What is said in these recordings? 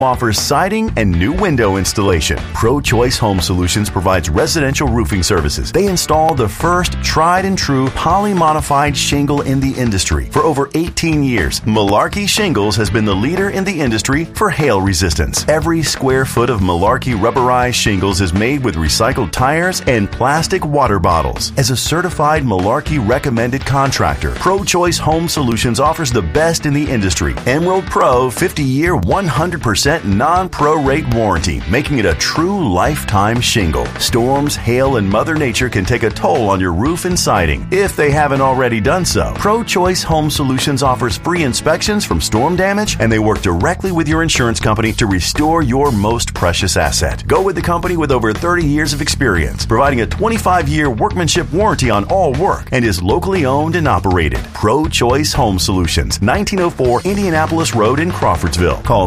offers siding and new window installation. Pro Choice Home Solutions provides residential roofing services. They install the first tried and true poly-modified shingle in the industry. For over 18 years, Malarkey Shingles has been the leader in the industry for hail resistance. Every square foot of Malarkey rubberized shingles is made with recycled tires and plastic water bottles. As a certified Malarkey recommended contractor, Pro Choice Home Solutions offers the best in the industry. Emerald Pro 50-year 100% non-pro-rate warranty, making it a true lifetime shingle. Storms, hail, and Mother Nature can take a toll on your roof and siding if they haven't already done so. Pro Choice Home Solutions offers free inspections from storm damage, and they work directly with your insurance company to restore your most precious asset. Go with the company with over 30 years of experience, providing a 25-year workmanship warranty on all work, and is locally owned and operated. Pro Choice Home Solutions, 1904 Indianapolis Road in Crawfordsville. Call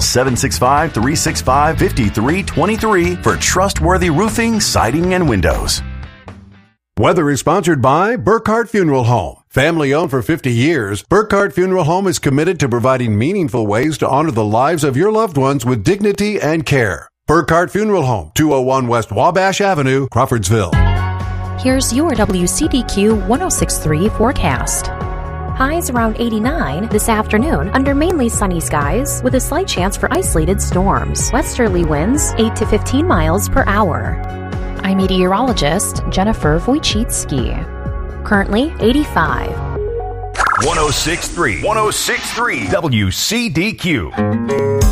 765-365-5323 for trustworthy roofing, siding, and windows. Weather is sponsored by Burkhardt Funeral Home. Family owned for 50 years, Burkhardt Funeral Home is committed to providing meaningful ways to honor the lives of your loved ones with dignity and care. Burkhardt Funeral Home, 201 West Wabash Avenue, Crawfordsville. Here's your WCDQ 106.3 forecast. Highs around 89 this afternoon under mainly sunny skies with a slight chance for isolated storms. Westerly winds 8 to 15 miles per hour. I'm meteorologist Jennifer Wojcicki. Currently 85. 106.3 WCDQ.